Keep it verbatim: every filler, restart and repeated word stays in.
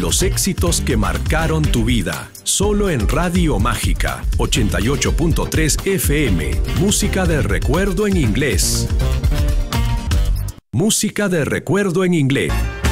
Los éxitos que marcaron tu vida. Solo en Radio Mágica, ochenta y ocho punto tres F M. Música de recuerdo en inglés. Música de recuerdo en inglés.